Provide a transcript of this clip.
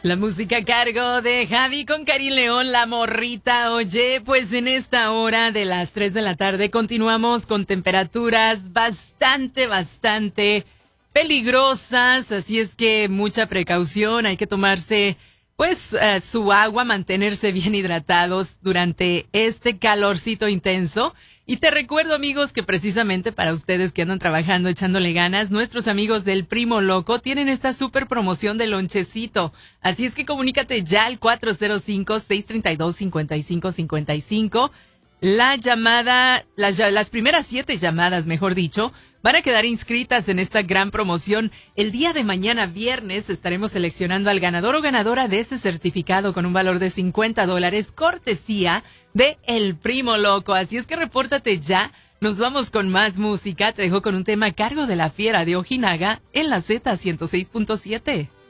La música a cargo de Javi con Karin León, La Morrita. Oye, pues en esta hora de las 3 de la tarde continuamos con temperaturas bastante peligrosas. Así es que mucha precaución, hay que tomarse pues su agua, mantenerse bien hidratados durante este calorcito intenso. Y te recuerdo, amigos, que precisamente para ustedes que andan trabajando, echándole ganas, nuestros amigos del Primo Loco tienen esta súper promoción de lonchecito. Así es que comunícate ya al 405-632-5555. Las primeras 7 llamadas, mejor dicho, van a quedar inscritas en esta gran promoción. El día de mañana, viernes, estaremos seleccionando al ganador o ganadora de ese certificado con un valor de $50, cortesía de El Primo Loco. Así es que repórtate ya. Nos vamos con más música. Te dejo con un tema a cargo de La Fiera de Ojinaga en la Z 106.7.